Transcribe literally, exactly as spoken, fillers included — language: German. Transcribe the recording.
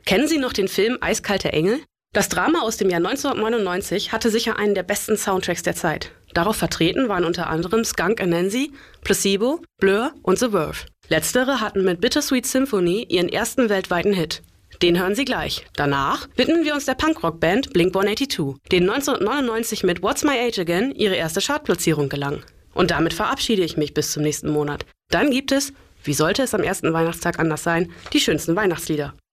Kennen Sie noch den Film Eiskalte Engel? Das Drama aus dem Jahr neunzehnhundertneunundneunzig hatte sicher einen der besten Soundtracks der Zeit. Darauf vertreten waren unter anderem Skunk Anansie, Placebo, Blur und The Verve. Letztere hatten mit Bittersweet Symphony ihren ersten weltweiten Hit. Den hören Sie gleich. Danach widmen wir uns der Punkrock-Band Blink hundertzweiundachtzig, denen neunzehnhundertneunundneunzig mit What's My Age Again ihre erste Chartplatzierung gelang. Und damit verabschiede ich mich bis zum nächsten Monat. Dann gibt es, wie sollte es am ersten Weihnachtstag anders sein, die schönsten Weihnachtslieder.